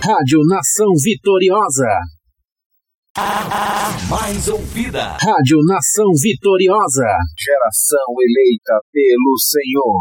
Rádio Nação Vitoriosa. A mais ouvida. Rádio Nação Vitoriosa. Geração eleita pelo Senhor.